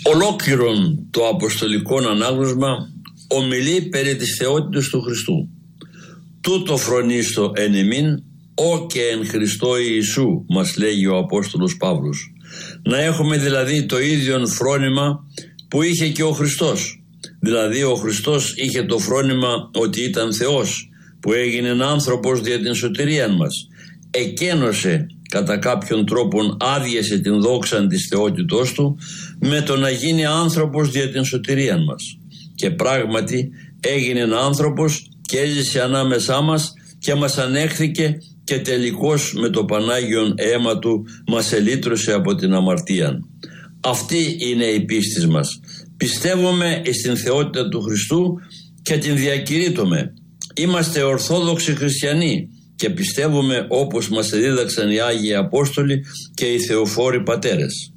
Ολόκληρον το αποστολικό ανάγνωσμα ομιλεί περί της θεότητας του Χριστού. Τούτο φρονίστο εν ημίν, ο και εν Χριστώ Ιησού, μας λέγει ο Απόστολος Παύλος. Να έχουμε δηλαδή το ίδιο φρόνημα που είχε και ο Χριστός. Δηλαδή ο Χριστός είχε το φρόνημα ότι ήταν Θεός, που έγινε άνθρωπος δια την σωτηρία μας. Εκένωσε κατά κάποιον τρόπον, άδειασε την δόξα της θεότητός του με το να γίνει άνθρωπος δια την σωτηρία μας. Και πράγματι έγινε άνθρωπος και έζησε ανάμεσά μας και μας ανέχθηκε και τελικώς με το Πανάγιον αίμα του μας ελύτρωσε από την αμαρτία. Αυτή είναι η πίστη μας. Πιστεύουμε στην θεότητα του Χριστού και την διακηρύττουμε. Είμαστε Ορθόδοξοι Χριστιανοί και πιστεύουμε όπως μας δίδαξαν οι Άγιοι Απόστολοι και οι Θεοφόροι Πατέρες.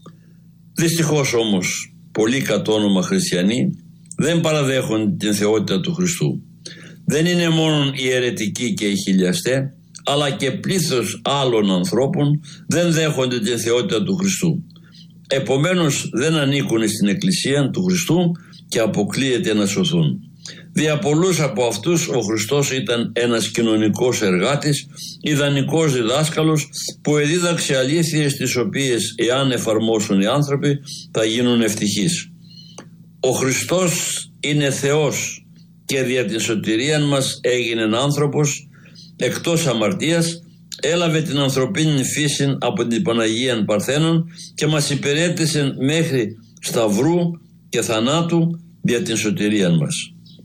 Δυστυχώς όμως πολλοί κατ' όνομα χριστιανοί δεν παραδέχονται την θεότητα του Χριστού. Δεν είναι μόνο οι αιρετικοί και οι χιλιαστέ, αλλά και πλήθος άλλων ανθρώπων δεν δέχονται την θεότητα του Χριστού. Επομένως δεν ανήκουν στην Εκκλησία του Χριστού και αποκλείεται να σωθούν. Δια πολλούς από αυτούς ο Χριστός ήταν ένας κοινωνικός εργάτης, ιδανικός διδάσκαλος που εδίδαξε αλήθειες τις οποίες εάν εφαρμόσουν οι άνθρωποι θα γίνουν ευτυχείς. Ο Χριστός είναι Θεός και δια την σωτηρία μας έγινε άνθρωπος εκτός αμαρτίας, έλαβε την ανθρωπίνη φύση από την Παναγία Παρθένον και μας υπηρέτησε μέχρι σταυρού και θανάτου δια την σωτηρία μας.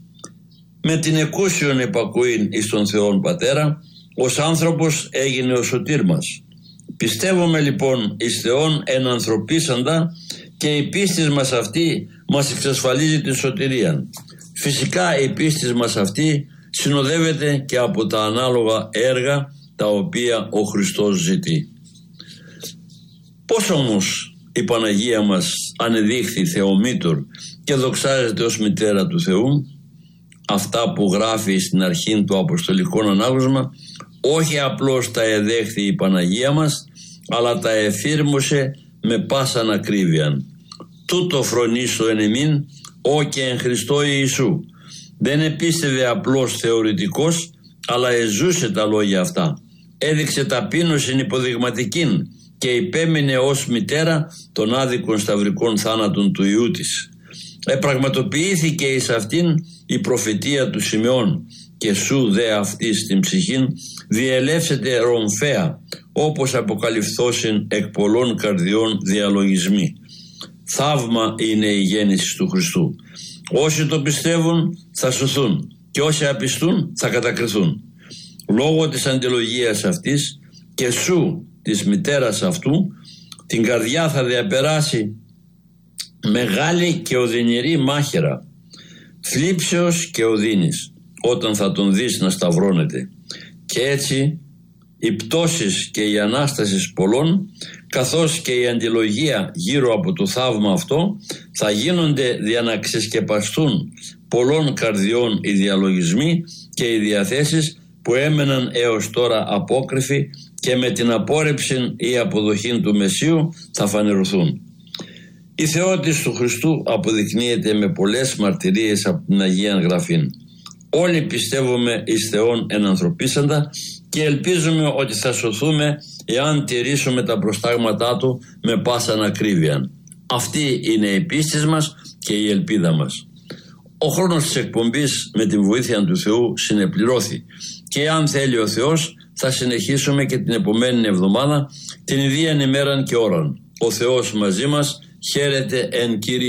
Με την εκούσιον επακούειν εις τον Θεόν Πατέρα, ως άνθρωπος έγινε ο σωτήρ μας. Πιστεύουμε λοιπόν εις Θεόν ενανθρωπίσαντα και η πίστη μας αυτή μας εξασφαλίζει την σωτηρία. Φυσικά η πίστη μας αυτή συνοδεύεται και από τα ανάλογα έργα τα οποία ο Χριστός ζητεί. Πώς όμως η Παναγία μας ανεδείχθη Θεομήτωρ και δοξάζεται ως μητέρα του Θεού? Αυτά που γράφει στην αρχή του Αποστολικό Ανάγνωσμα όχι απλώς τα εδέχθη η Παναγία μας, αλλά τα εφήρμοσε με πάσαν ακρίβειαν. Τούτο φρονίστο εν ημίν, ο και εν Χριστώ Ιησού. Δεν επίστευε απλώς θεωρητικός, αλλά εζούσε τα λόγια αυτά. Έδειξε ταπείνωσιν υποδειγματικήν και υπέμεινε ως μητέρα των άδικων σταυρικών θάνατων του Υιού της. Επραγματοποιήθηκε εις αυτήν η προφητεία του Σιμεών, και σου δε αυτή στην ψυχήν διελεύσεται ρομφαία, όπως αποκαλυφθώσιν εκ πολλών καρδιών διαλογισμοί. Θαύμα είναι η γέννηση του Χριστού. Όσοι το πιστεύουν θα σωθούν και όσοι απιστούν θα κατακριθούν. Λόγω της αντιλογίας αυτής και σου της μητέρας αυτού την καρδιά θα διαπεράσει μεγάλη και οδυνηρή μάχαιρα, θλίψεως και οδύνης, όταν θα τον δεις να σταυρώνεται. Και έτσι οι πτώσεις και οι ανάστασεις πολλών, καθώς και η αντιλογία γύρω από το θαύμα αυτό, θα γίνονται δια να ξεσκεπαστούν πολλών καρδιών οι διαλογισμοί και οι διαθέσεις που έμεναν έως τώρα απόκρυφοι και με την απόρρεψη ή αποδοχή του Μεσσίου θα φανερωθούν. Η θεότης του Χριστού αποδεικνύεται με πολλές μαρτυρίες από την Αγία Γραφήν. Όλοι πιστεύουμε εις Θεόν ενανθρωπίσαντα και ελπίζουμε ότι θα σωθούμε εάν τηρήσουμε τα προστάγματά Του με πάσαν ακρίβεια. Αυτή είναι η πίστη μας και η ελπίδα μας. Ο χρόνος της εκπομπής με την βοήθεια του Θεού συνεπληρώθη και αν θέλει ο Θεός θα συνεχίσουμε και την επομένη εβδομάδα την ιδίαν ημέραν και ώραν. Ο Θεός μαζί μας. Χαίρετε εν Κυρίω.